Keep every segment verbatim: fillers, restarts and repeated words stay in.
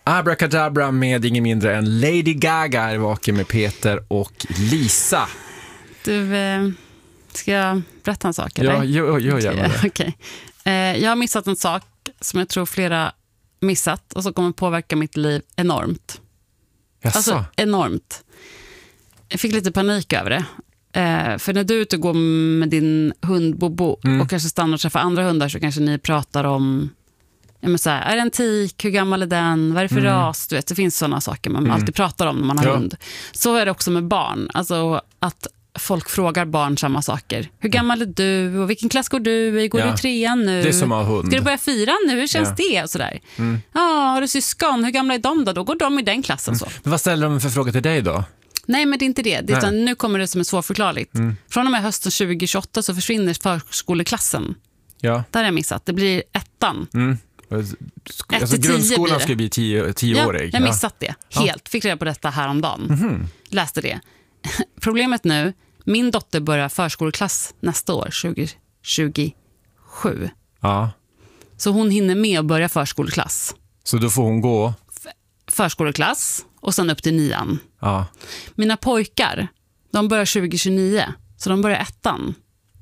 Abracadabra med ingen mindre än Lady Gaga är vaken med Peter och Lisa. Du, eh, ska jag berätta en sak? Eller? Ja, gör, gör gärna det. Okay. Eh, jag har missat en sak som jag tror flera missat och som kommer påverka mitt liv enormt. Jaså? Alltså enormt. Jag fick lite panik över det. Eh, för när du är ute och går med din hund Bobo mm. och kanske stannar och träffar andra hundar så kanske ni pratar om ja, men så här, är det en tik? Hur gammal är den? Vad är det för mm. ras? Du vet, det finns sådana saker man mm. alltid pratar om när man har ja. hund. Så är det också med barn. Alltså att folk frågar barn samma saker. Hur gammal är du? Och vilken klass går du i? Går ja. du i trean nu? Det är som att ha hund. Ska du börja fyran nu? Hur känns ja. det? Och sådär. Mm. Ja, har du syskon? Hur gamla är de då? Då går de i den klassen. Så. Mm. Men vad ställer de för fråga till dig då? Nej, men det är inte det. det är utan, nu kommer det som är svårförklarligt. Mm. Från och med hösten tjugo tjugoåtta så försvinner förskoleklassen. Ja. Där har jag missat. Det blir ettan. Mm. Alltså, grundskolan ska bli tio, tioårig. Ja, jag missat det. Helt. Ja. Fick reda på detta häromdagen. Mm-hmm. Läste det. Problemet nu, min dotter börjar förskoleklass nästa år, tjugo tjugosju. Ja. Så hon hinner med att börja förskoleklass. Så då får hon gå? F- förskoleklass och sen upp till nian. Ja. Mina pojkar, de börjar tjugo tjugonio, så de börjar ettan.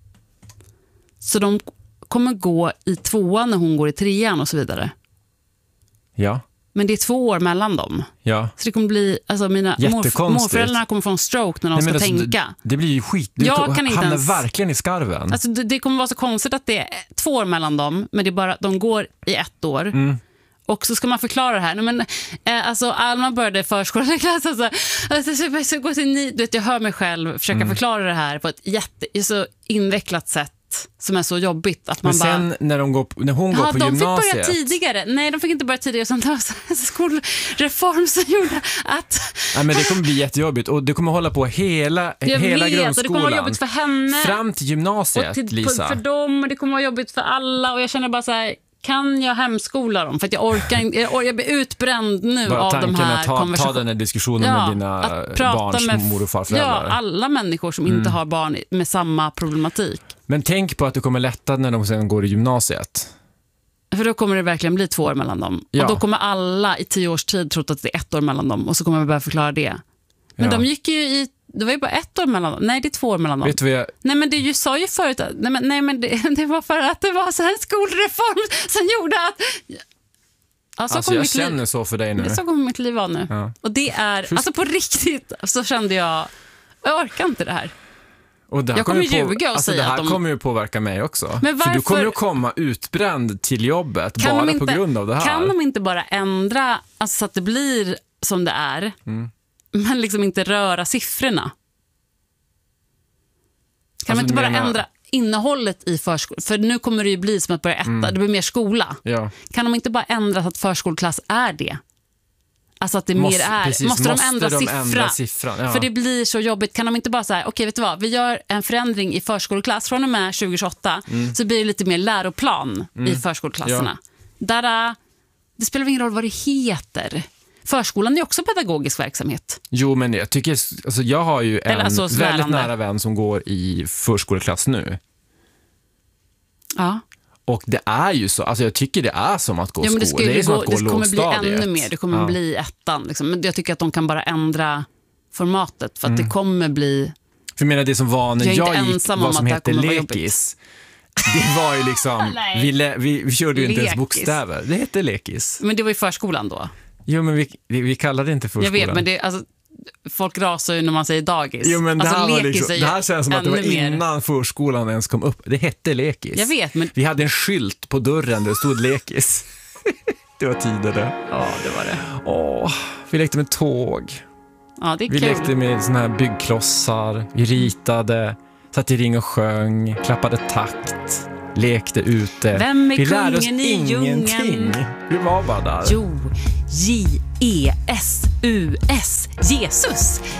Så de kommer gå i tvåan när hon går i trean och så vidare. Ja. Men det är två år mellan dem. Ja. Så det kommer bli, alltså mina morf- morföräldrarna kommer få en stroke när de Nej, ska alltså, tänka. Det, det blir ju skit. Du jag kan inte hamnar ens, verkligen i skarven. Alltså det, det kommer vara så konstigt att det är två år mellan dem, men det är bara, de går i ett år. Mm. Och så ska man förklara det här. Nej, men, eh, alltså, Alma började förskoleklass. Alltså, alltså, så, så, gå till ni, du vet, jag hör mig själv försöka mm. förklara det här på ett jätte, så invecklat sätt som är så jobbigt att man men sen bara, när, de går, när hon går ja, på de gymnasiet. De fick börja tidigare. Nej, de fick inte börja tidigare. Utan det var en skolreform som gjorde att... Nej, men det kommer bli jättejobbigt. Och det kommer hålla på hela, jag hela vet, grundskolan. Och det kommer vara jobbigt för henne. Fram till gymnasiet, till, Lisa. För dem, och det kommer vara jobbigt för alla. Och jag känner bara så här, kan jag hemskola dem? För att jag orkar inte, jag, jag blir utbränd nu bara av de här ta, konversationerna. ta den här diskussionen ja, med dina barns med, mor- och farföräldrar. Ja, alla människor som mm. inte har barn med samma problematik. Men tänk på att det kommer lätta när de sen går i gymnasiet. För då kommer det verkligen bli två år mellan dem. Ja. Och då kommer alla i tio års tid tro att det är ett år mellan dem. Och så kommer vi börja förklara det. Men ja. de gick ju i... Det var ju bara ett år mellan dem. Nej, det är två år mellan dem. Vet du vad jag... Nej, men det ju sa ju förut... Att, nej, men, nej, men det, det var för att det var så här en skolreform som gjorde att... Ja, så alltså jag mitt känner liv, så för dig nu. Det så kommer mitt liv vara nu. Ja. Och det är... Alltså på riktigt så kände jag... Jag orkar inte det här. Och det här jag kommer kommer ljuga och alltså säga det här att de... kommer ju påverka mig också. Men varför... För du kommer ju komma utbränd till jobbet kan bara inte, på grund av det här. Kan de inte bara ändra alltså, så att det blir som det är, mm. men liksom inte röra siffrorna? Kan alltså, de inte bara menar... ändra innehållet i förskolan? För nu kommer det ju bli som att börja äta, mm. det blir mer skola. Ja. Kan de inte bara ändra så att förskoleklass är det? Alltså att det måste, mer är. Precis, måste, måste de ändra de siffra? Ändra siffran, ja. För det blir så jobbigt. Kan de inte bara säga, okej okay, vet du vad, vi gör en förändring i förskoleklass från och med tjugo tjugoåtta mm. så blir det lite mer läroplan mm. i förskoleklasserna. Ja. Där, det spelar ingen roll vad det heter. Förskolan är också pedagogisk verksamhet. Jo, men jag tycker, alltså jag har ju en alltså väldigt nära vän som går i förskoleklass nu. Ja. Och det är ju så, alltså jag tycker det är som att gå ja, men det skola. Det är som gå, att gå det kommer lågstadiet. bli ännu mer, det kommer ja. bli ettan. Liksom. Men jag tycker att de kan bara ändra formatet för att mm. det kommer bli... För jag menar det som var när jag, jag gick, vad som hette lekis. Det var ju liksom, vi, vi, vi körde ju lekis. Inte ens bokstäver. Det hette lekis. Men det var ju förskolan då. Jo, men vi, vi, vi kallade det inte förskolan. Jag vet, men det alltså... Folk rasar ju när man säger dagis. Jo, men det, alltså, här liksom, det här känns som att det var innan mer. förskolan ens kom upp. Det hette lekis. Jag vet, men... Vi hade en skylt på dörren där det stod lekis. Det var tider det. Ja, det var det. Åh, vi lekte med tåg. Ja, det är vi kul. lekte med såna här byggklossar. Vi ritade, satt i ring och sjöng, klappade takt, lekte ute. Vem är vi lärde oss kungen i ingenting. Djungeln? Vi var bara där. Jo, J E S U S Jesus.